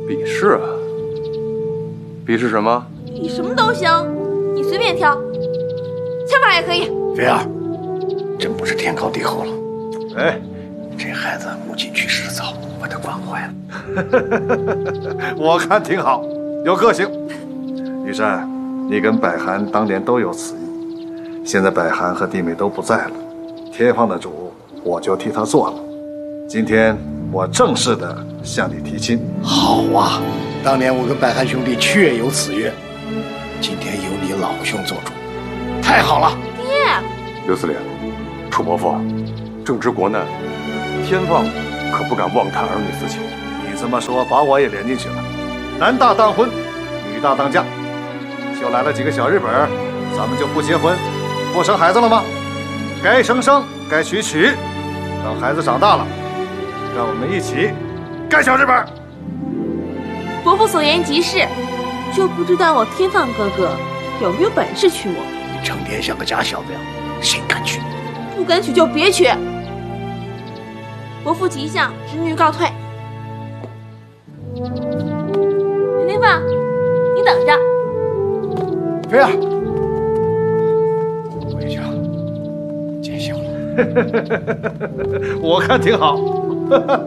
笔试啊？笔试什么？ 你什么都行，你随便挑，枪法也可以。 菲儿，真不是天高地厚了。 哎， 这孩子母亲去世早，把他惯坏了。 我看挺好，有个性。玉山，你跟百寒当年都有此意，现在百寒和弟妹都不在了，天放的主我就替他做了。今天我正式的向你提亲。 好啊，当年我跟百寒兄弟确有此约，今天由你老兄做主，太好了。 爹， 刘司令，楚伯父，正值国难，天放可不敢妄谈儿女私情。 你这么说，把我也连进去了。男大当婚，女大当嫁，就来了几个小日本，咱们就不结婚，不生孩子了吗？该生生，该娶娶，等孩子长大了，让我们一起干小日本。 伯父所言极是，就不知道我天放哥哥有没有本事娶我。 你成天像个假小子呀，谁敢娶？ 不敢娶就别娶。伯父吉祥，侄女告退。陈天放，你等着。 菲儿，回去啊，见笑了。 我看挺好。